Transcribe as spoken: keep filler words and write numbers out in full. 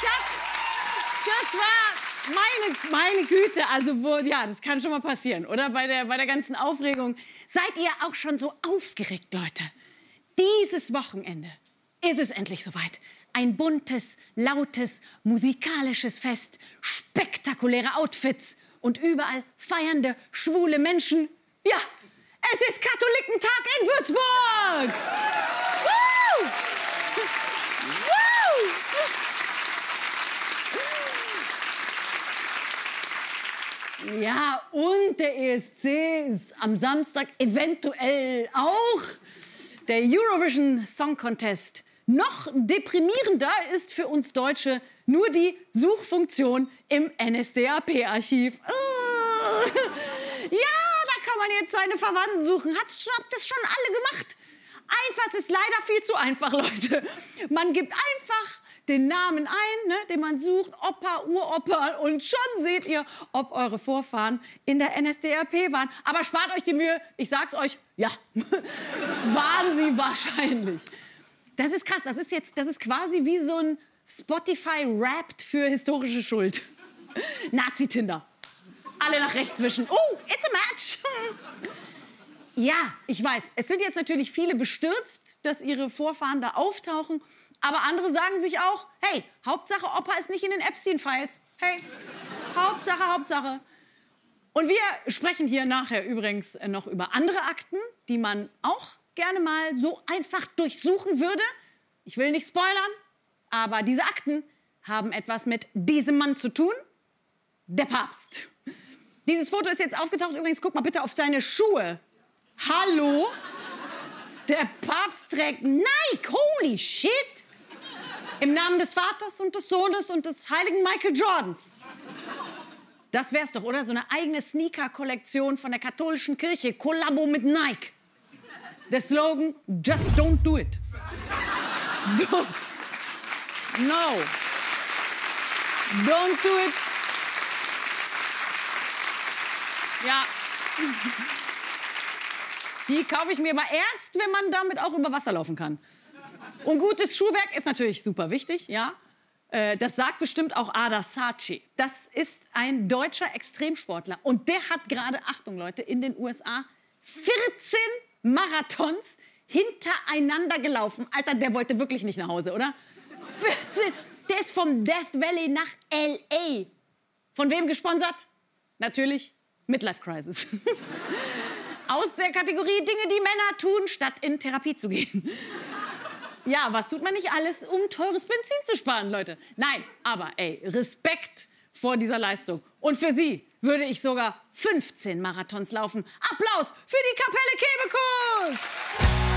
Das war meine, meine Güte. Also, wo, ja, das kann schon mal passieren, oder? Bei der, bei der ganzen Aufregung. Seid ihr auch schon so aufgeregt, Leute? Dieses Wochenende ist es endlich soweit. Ein buntes, lautes, musikalisches Fest, spektakuläre Outfits und überall feiernde, schwule Menschen. Ja, es ist Katholikentag in Würzburg! Woo! Woo! Ja, und der E S C ist am Samstag eventuell auch der Eurovision Song Contest. Noch deprimierender ist für uns Deutsche nur die Suchfunktion im N S D A P-Archiv. Oh. Ja, da kann man jetzt seine Verwandten suchen. Hat, habt das schon alle gemacht? Einfach, es ist leider viel zu einfach, Leute. Man gibt einfach den Namen ein, ne, den man sucht, Opa, Uropa, und schon seht ihr, ob eure Vorfahren in der N S D A P waren. Aber spart euch die Mühe, ich sag's euch, ja, waren sie wahrscheinlich. Das ist krass, das ist jetzt, das ist quasi wie so ein Spotify-Wrapped für historische Schuld. Nazi-Tinder. Alle nach rechts wischen. Oh, it's a match. Ja, ich weiß, es sind jetzt natürlich viele bestürzt, dass ihre Vorfahren da auftauchen. Aber andere sagen sich auch, hey, Hauptsache Opa ist nicht in den Epstein-Files. Hey, Hauptsache, Hauptsache. Und wir sprechen hier nachher übrigens noch über andere Akten, die man auch gerne mal so einfach durchsuchen würde. Ich will nicht spoilern, aber diese Akten haben etwas mit diesem Mann zu tun, der Papst. Dieses Foto ist jetzt aufgetaucht. Übrigens, guck mal bitte auf seine Schuhe. Hallo? Der Papst trägt Nike. Holy shit. Im Namen des Vaters und des Sohnes und des heiligen Michael Jordans. Das wär's doch, oder? So eine eigene Sneaker-Kollektion von der katholischen Kirche. Kollabo mit Nike. Der Slogan, just don't do it. Don't. No. Don't do it. Ja. Die kaufe ich mir aber erst, wenn man damit auch über Wasser laufen kann. Und gutes Schuhwerk ist natürlich super wichtig, ja. Das sagt bestimmt auch Ada Saatchi. Das ist ein deutscher Extremsportler. Und der hat gerade, Achtung Leute, in den U S A vierzehn Marathons hintereinander gelaufen. Alter, der wollte wirklich nicht nach Hause, oder? vierzehn. Der ist vom Death Valley nach L A. Von wem gesponsert? Natürlich Midlife Crisis. Aus der Kategorie Dinge, die Männer tun, statt in Therapie zu gehen. Ja, was tut man nicht alles, um teures Benzin zu sparen, Leute? Nein, aber ey, Respekt vor dieser Leistung. Und für Sie würde ich sogar fünfzehn Marathons laufen. Applaus für die Kapelle Kebekus!